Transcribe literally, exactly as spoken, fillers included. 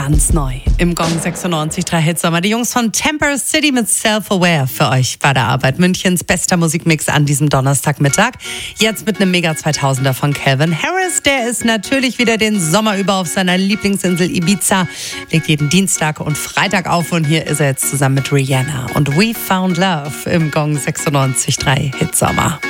ganz neu im Gong sechsundneunzig Komma drei Hitsommer. Die Jungs von Temper City mit Self-Aware für euch bei der Arbeit. Münchens bester Musikmix an diesem Donnerstagmittag. Jetzt mit einem Mega zweitausender von Calvin Harris. Der ist natürlich wieder den Sommer über auf seiner Lieblingsinsel Ibiza. Legt jeden Dienstag und Freitag auf und hier ist er jetzt zusammen mit Rihanna und We Found Love im Gong sechsundneunzig Komma drei Hitsommer.